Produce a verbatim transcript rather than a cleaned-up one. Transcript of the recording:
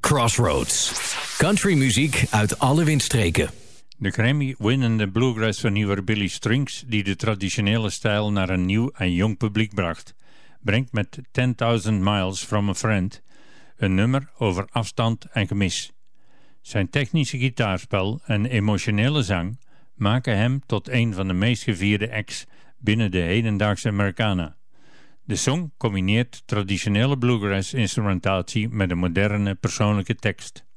Crossroads. Countrymuziek uit alle windstreken. De Grammy-winnende bluegrass-vernieuwer Billy Strings, die de traditionele stijl naar een nieuw en jong publiek bracht, brengt met ten thousand miles from a Friend een nummer over afstand en gemis. Zijn technische gitaarspel en emotionele zang maken hem tot een van de meest gevierde acts binnen de hedendaagse Americana. De song combineert traditionele bluegrass-instrumentatie met een moderne persoonlijke tekst.